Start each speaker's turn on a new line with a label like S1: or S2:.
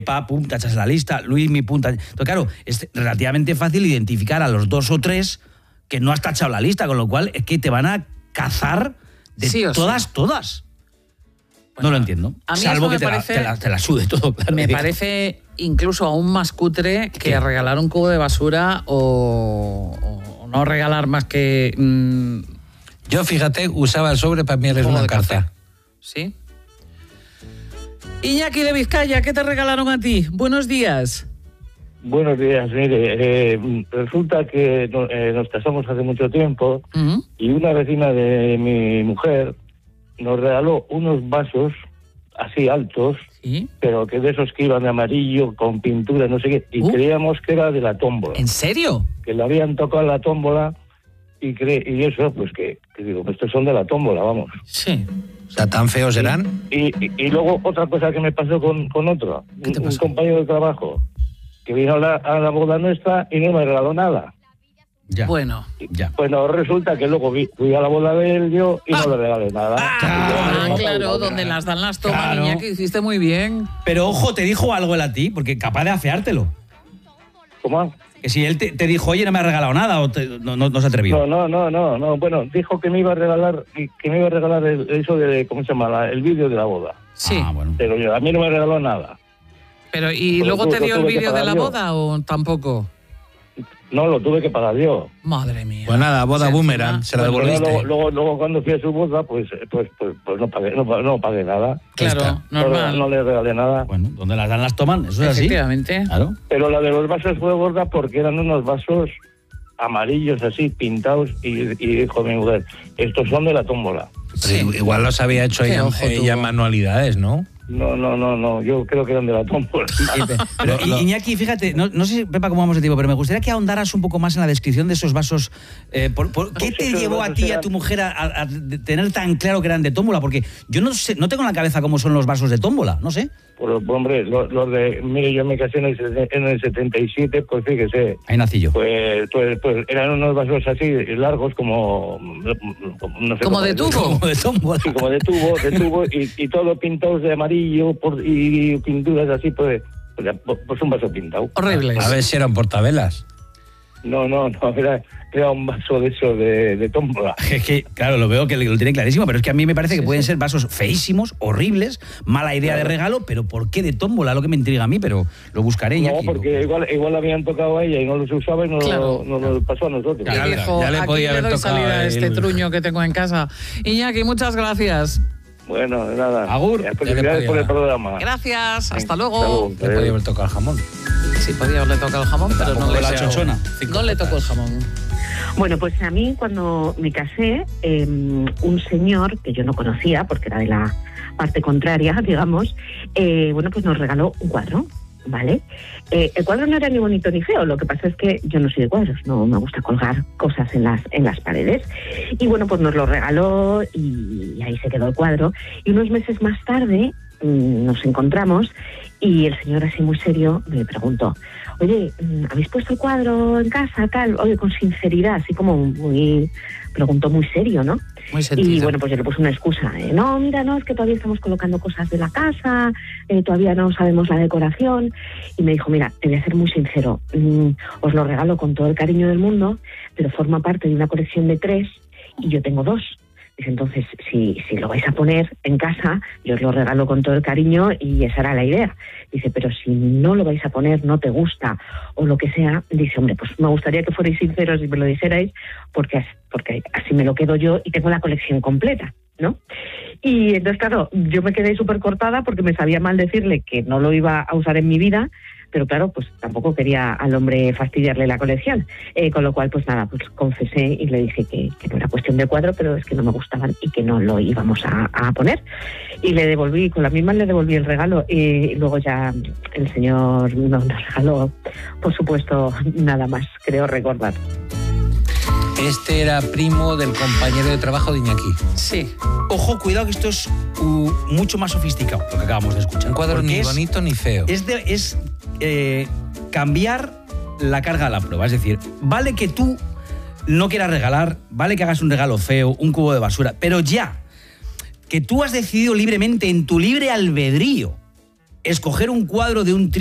S1: pum, tachas la lista, Luismi, pum, tachas. Entonces, claro, es relativamente fácil identificar a los 2 o 3 que no has tachado la lista, con lo cual es que te van a cazar de
S2: Sí o
S1: todas,
S2: sí.
S1: todas.
S2: Bueno,
S1: no lo entiendo.
S2: a mí
S1: Salvo
S2: eso me
S1: que
S2: parece-
S1: te la sude todo, claro.
S2: Me parece incluso aún más cutre que regalar un cubo de basura o no regalar más que...
S3: Yo, fíjate, usaba el sobre para enviarles
S2: jugo
S3: una
S2: de
S3: carta.
S2: café. ¿Sí? Iñaki de Vizcaya, ¿qué te regalaron a ti? Buenos días.
S4: Buenos días, mire, resulta que nos casamos hace mucho tiempo y una vecina de mi mujer nos regaló unos vasos así altos, pero que de esos que iban de amarillo, con pintura, no sé qué, y creíamos que era de la tómbola.
S2: ¿En serio?
S4: Que le habían tocado la tómbola y eso, pues que digo, estos son de la tómbola, vamos.
S2: Sí.
S3: O sea, ¿tan feos eran?
S4: Y luego otra cosa que me pasó con otro, un compañero de trabajo, que vino a la boda nuestra y no me regaló nada.
S1: Ya.
S2: Bueno.
S1: Ya.
S4: Bueno, resulta que luego fui a la boda de él yo y no le regalé nada.
S2: Claro, donde las dan las toman,
S1: Claro.
S2: Iñaki, hiciste muy bien.
S1: Pero ojo, ¿te dijo algo él a ti? Porque capaz de afeártelo.
S4: ¿Cómo?
S1: Que si él te dijo, oye, no me ha regalado nada, o no se atrevió.
S4: No. Bueno, dijo que me iba a regalar, eso de, ¿cómo se llama? El vídeo de la boda.
S2: Sí.
S1: Bueno.
S4: Pero a mí no me regaló nada.
S2: Pero, ¿y
S4: Pues
S2: luego
S4: lo
S2: te dio el
S4: tuve que
S2: vídeo de
S4: pagar
S2: la
S4: yo.
S2: boda o tampoco?
S4: No, lo tuve que pagar yo.
S2: Madre mía.
S3: Pues nada, boda boomerang, se la
S4: Bueno,
S3: devolviste.
S4: luego cuando fui a su boda, pues no pagué nada.
S2: Claro, normal.
S4: No le regalé nada.
S1: Bueno, donde las dan las toman, eso es así.
S2: Efectivamente.
S1: Claro.
S4: Pero la de los vasos fue gorda porque eran unos vasos amarillos así, pintados, y dijo mi mujer, estos son de la tómbola.
S3: Pero igual los había hecho
S2: Qué
S3: ella,
S2: ojo tuvo.
S3: ella en manualidades, ¿no?
S4: No, yo creo que eran de la tómbola.
S1: Pero Iñaki, fíjate, no sé, Pepa, cómo vamos de tiempo, pero me gustaría que ahondaras un poco más en la descripción de esos vasos. ¿Qué te llevó a ti y a tu mujer a tener tan claro que eran de tómbola? Porque yo no sé, no tengo en la cabeza cómo son los vasos de tómbola, no sé.
S4: Pues, hombre, los de... Mire, yo me casé en el 77, pues fíjese.
S1: Ahí nací yo.
S4: Pues eran unos vasos así largos como... no sé
S2: ¿Como
S4: cómo
S2: de
S4: decirlo.
S2: tubo?
S1: Como de tómbola.
S4: Sí, como de tubo y todo pintados de amarillo y pinturas así, pues un vaso pintado.
S2: Horribles.
S3: A ver si eran portavelas.
S4: No, era un vaso de eso de tómbola.
S1: Es que, claro, lo veo que lo tiene clarísimo, pero es que a mí me parece que pueden ser vasos feísimos, horribles, mala idea de regalo, pero ¿por qué de tómbola? Lo que me intriga a mí, pero lo buscaré.
S4: No,
S1: Iñaki.
S4: porque igual habían tocado a ella y no los usaba y no nos pasó a nosotros.
S2: Y dijo,
S3: ya le
S2: aquí
S3: podía
S2: le
S3: haber
S2: doy
S3: tocado
S2: salida a este
S3: el-
S2: truño que tengo en casa. Iñaki, muchas gracias.
S4: Bueno, nada.
S1: Agur.
S4: Felicidades por el programa.
S2: Gracias, hasta
S4: Hasta
S2: luego.
S3: Le podía haber tocado el jamón.
S2: Sí, podía haberle tocado el jamón, pero no
S1: Tampoco
S2: le
S1: la chochona.
S2: No le tocó el jamón.
S5: Bueno, pues a mí cuando me casé, un señor que yo no conocía, porque era de la parte contraria, digamos, pues nos regaló un cuadro, ¿vale? El cuadro no era ni bonito ni feo, lo que pasa es que yo no soy de cuadros, no me gusta colgar cosas en las paredes. Y bueno, pues nos lo regaló y ahí se quedó el cuadro. Y unos meses más tarde nos encontramos y el señor así muy serio me preguntó, oye, ¿habéis puesto el cuadro en casa, tal? Oye, con sinceridad, así como preguntó muy serio, ¿no?
S2: Muy sentido.
S5: Y bueno, pues yo le puse una excusa. No, mira, no, es que todavía estamos colocando cosas de la casa, todavía no sabemos la decoración. Y me dijo, mira, te voy a ser muy sincero, os lo regalo con todo el cariño del mundo, pero forma parte de una colección de 3 y yo tengo 2. Dice, entonces, si lo vais a poner en casa, yo os lo regalo con todo el cariño y esa era la idea. Dice, pero si no lo vais a poner, no te gusta o lo que sea, dice, hombre, pues me gustaría que fuerais sinceros y me lo dijerais porque así me lo quedo yo y tengo la colección completa, ¿no? Y entonces, claro, yo me quedé súper cortada porque me sabía mal decirle que no lo iba a usar en mi vida, pero claro, pues tampoco quería al hombre fastidiarle la colección. Con lo cual, pues nada, pues confesé y le dije que no era cuestión de cuadro, pero es que no me gustaban y que no lo íbamos a poner. Y le devolví, con la misma le devolví el regalo y luego ya el señor nos regaló, por supuesto, nada más, creo recordar.
S3: Este era primo del compañero de trabajo de Iñaki.
S2: Sí.
S1: Ojo, cuidado que esto es mucho más sofisticado, lo que acabamos de escuchar.
S3: Un cuadro
S1: Porque
S3: ni bonito ni feo.
S1: Es cambiar la carga a la prueba. Es decir, vale que tú no quieras regalar, vale que hagas un regalo feo, un cubo de basura, pero ya que tú has decidido libremente, en tu libre albedrío, escoger un cuadro de un